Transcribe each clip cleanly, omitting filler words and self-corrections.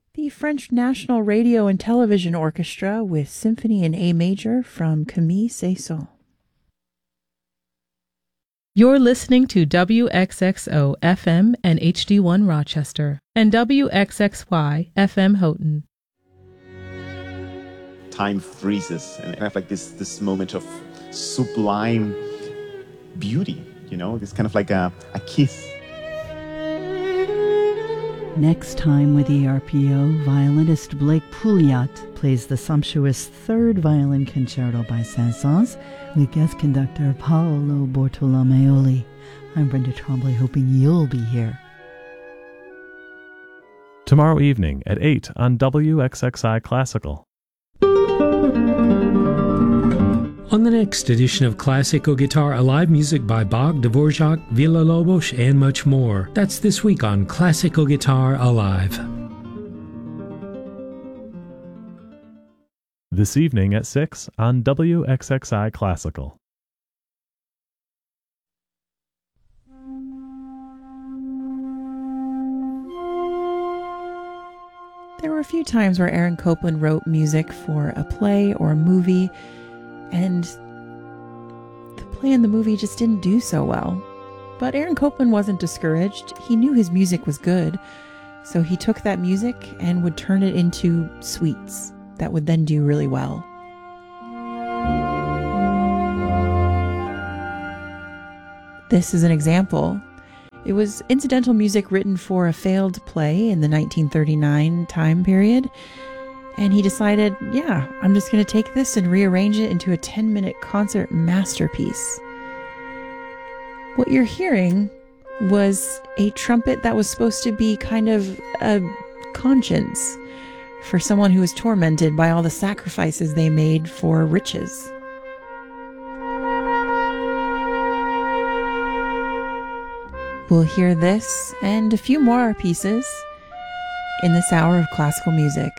The French National Radio and Television Orchestra with Symphony in A Major from Camille Saint-Saëns. You're listening to WXXO FM and HD1 Rochester and WXXY FM Houghton. Time freezes and I have like this moment of sublime beauty, you know, this kind of like a kiss. Next time with ERPO, violinist Blake Pouliot plays the sumptuous third violin concerto by Saint-Saëns with guest conductor Paolo Bortolomeoli. I'm Brenda Trombley, hoping you'll be here. Tomorrow evening at 8 on WXXI Classical. On the next edition of Classical Guitar, Alive, music by Bach, Dvorak, Villa-Lobos, and much more. That's this week on Classical Guitar Alive. This evening at 6 on WXXI Classical. There were a few times where Aaron Copland wrote music for a play or a movie, and the play and the movie just didn't do so well. But Aaron Copland wasn't discouraged. He knew his music was good, so he took that music and would turn it into suites that would then do really well. This is an example. It was incidental music written for a failed play in the 1939 time period. And he decided, yeah, I'm just going to take this and rearrange it into a 10-minute concert masterpiece. What you're hearing was a trumpet that was supposed to be kind of a conscience for someone who was tormented by all the sacrifices they made for riches. We'll hear this and a few more pieces in this hour of classical music.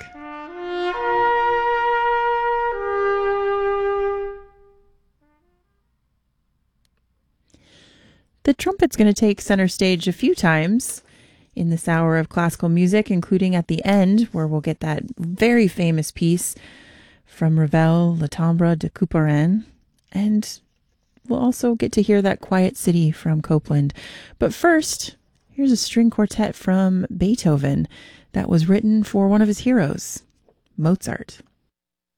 The trumpet's going to take center stage a few times in this hour of classical music, including at the end, where we'll get that very famous piece from Ravel, Le Timbre de Couperin, and we'll also get to hear that Quiet City from Copland. But first, here's a string quartet from Beethoven that was written for one of his heroes, Mozart.